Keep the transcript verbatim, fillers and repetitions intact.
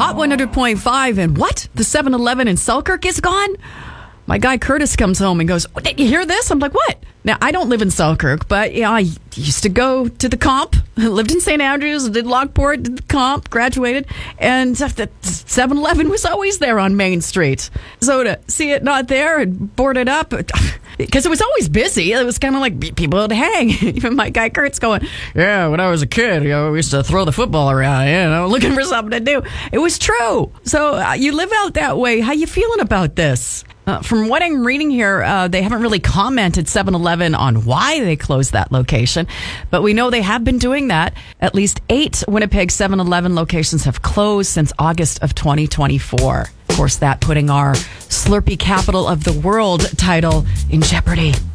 Hot one hundred point five, and what? The seven eleven in Selkirk is gone? My guy Curtis comes home and goes, did you hear this? I'm like, what? Now, I don't live in Selkirk, but yeah, I used to go to the comp. I lived in Saint Andrews, did Lockport, did the comp, graduated, and the seven eleven was always there on Main Street. So to see it not there and boarded up, because it was always busy. It was kind of like people would hang. Even my guy Kurt's going, yeah, when I was a kid, you know, we used to throw the football around, you know, looking for something to do. It was true. So uh, you live out that way. How you feeling about this? Uh, from what I'm reading here, uh, they haven't really commented seven eleven on why they closed that location, but we know they have been doing that. At least eight Winnipeg seven eleven locations have closed since August of twenty twenty-four. Of course, that putting our Slurpee Capital of the World title in jeopardy.